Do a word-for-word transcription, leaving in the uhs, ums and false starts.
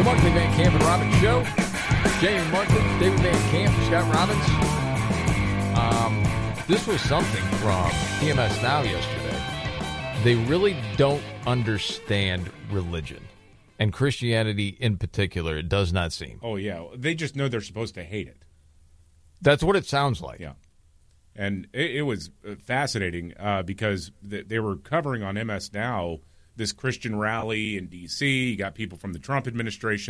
The Markley Van Camp and Robbins Show. Jamie Markley, David Van Camp, Scott Robbins. Um, this was something from P M S Now yesterday. They really don't understand religion. And Christianity in particular, it does not seem. Oh, yeah. They just know they're supposed to hate it. That's what it sounds like. Yeah. And it, it was fascinating uh, because th- they were covering on M S Now this Christian rally in D C You got people from the Trump administration